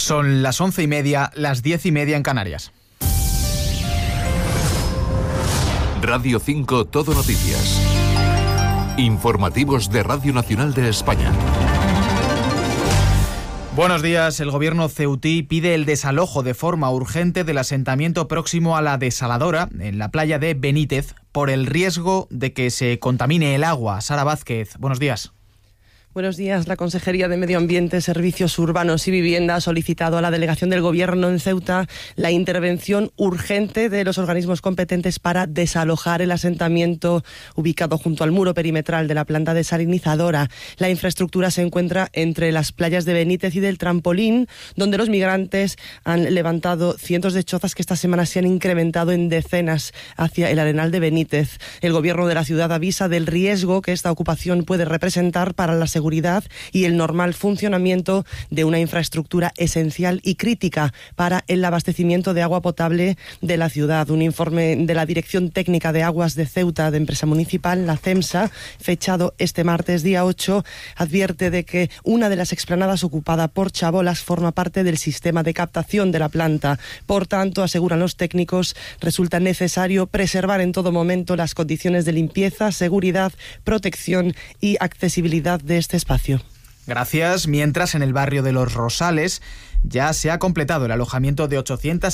Son las 11:30, las 10:30 en Canarias. Radio 5 Todo Noticias. Informativos de Radio Nacional de España. Buenos días. El gobierno ceutí pide el desalojo de forma urgente del asentamiento próximo a la desaladora, en la playa de Benítez, por el riesgo de que se contamine el agua. Sara Vázquez, buenos días. Buenos días. La Consejería de Medio Ambiente, Servicios Urbanos y Vivienda ha solicitado a la delegación del Gobierno en Ceuta la intervención urgente de los organismos competentes para desalojar el asentamiento ubicado junto al muro perimetral de la planta desalinizadora. La infraestructura se encuentra entre las playas de Benítez y del Trampolín, donde los migrantes han levantado cientos de chozas que esta semana se han incrementado en decenas hacia el Arenal de Benítez. El Gobierno de la ciudad avisa del riesgo que esta ocupación puede representar para la seguridad y el normal funcionamiento de una infraestructura esencial y crítica para el abastecimiento de agua potable de la ciudad. Un informe de la Dirección Técnica de Aguas de Ceuta, de empresa municipal, la CEMSA, fechado este martes día 8, advierte de que una de las explanadas ocupada por chabolas forma parte del sistema de captación de la planta. Por tanto, aseguran los técnicos, resulta necesario preservar en todo momento las condiciones de limpieza, seguridad, protección y accesibilidad de este espacio. Gracias. Mientras, en el barrio de Los Rosales ya se ha completado el alojamiento de 800